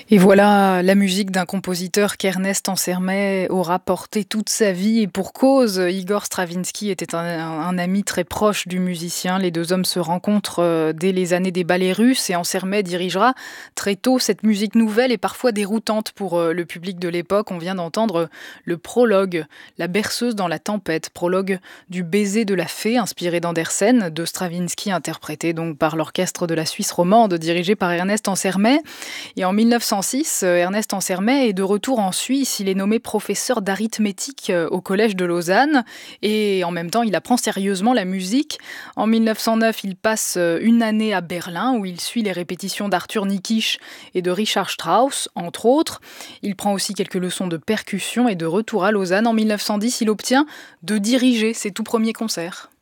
Et voilà la musique d'un compositeur qu'Ernest Ansermet aura porté toute sa vie et pour cause. Igor Stravinsky était un ami très proche du musicien. Les deux hommes se rencontrent dès les années des ballets russes et Ansermet dirigera très tôt cette musique nouvelle et parfois déroutante pour le public de l'époque. On vient d'entendre le prologue, la berceuse dans la tempête, prologue du baiser de la fée inspiré d'Andersen, de Stravinsky interprété donc par l'orchestre de la Suisse romande dirigé par Ernest Ansermet. Et en 1906, Ernest Ansermet est de retour en Suisse. Il est nommé professeur d'arithmétique au Collège de Lausanne et en même temps, il apprend sérieusement la musique. En 1909, il passe une année à Berlin où il suit les répétitions d'Arthur Nikisch et de Richard Strauss, entre autres. Il prend aussi quelques leçons de percussion et de retour à Lausanne. En 1910, il obtient de diriger ses tout premiers concerts.